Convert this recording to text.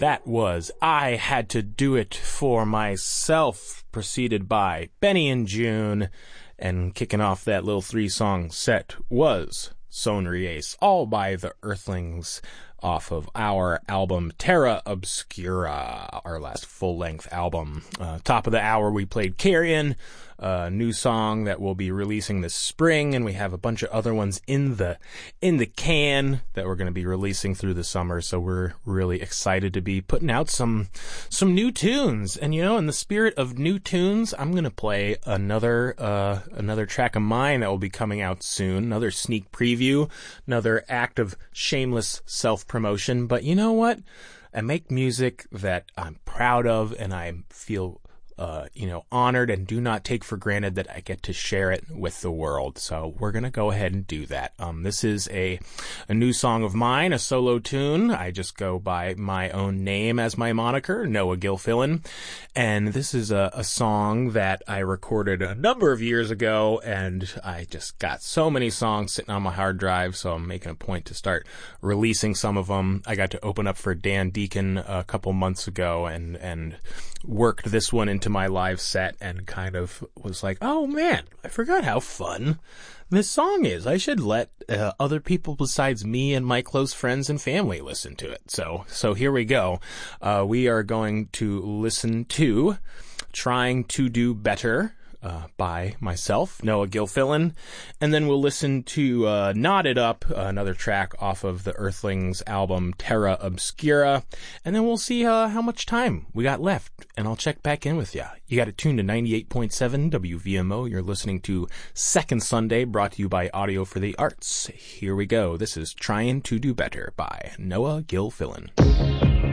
That was I Had to Do It For Myself, preceded by Benny and June, and kicking off that little 3-song set was Son Ries, all by the Earthlings, off of our album Terra Obscura, our last full-length album. Top of the hour, we played Carrion, a new song that we'll be releasing this spring, and we have a bunch of other ones in the can that we're going to be releasing through the summer. So we're really excited to be putting out some new tunes. And in the spirit of new tunes, I'm going to play another track of mine that will be coming out soon. Another sneak preview, another act of shameless self-promotion. But you know what? I make music that I'm proud of, and I feel honored and do not take for granted that I get to share it with the world. So we're going to go ahead and do that. This is a new song of mine, a solo tune. I just go by my own name as my moniker, Noah Gilfillan. And this is a song that I recorded a number of years ago, and I just got so many songs sitting on my hard drive, so I'm making a point to start releasing some of them. I got to open up for Dan Deacon a couple months ago and worked this one into my live set and kind of was like, oh man, I forgot how fun this song is. I should let other people besides me and my close friends and family listen to it. So here we go. We are going to listen to Trying to Do Better by myself, Noah Gilfillan, and then we'll listen to Knot It Up, another track off of the Earthlings album Terra Obscura, and then we'll see how much time we got left, and I'll check back in with you. You got it tuned to 98.7 WVMO. You're listening to Second Sunday, brought to you by Audio for the Arts. Here we go. This is Trying to Do Better by Noah Gilfillan.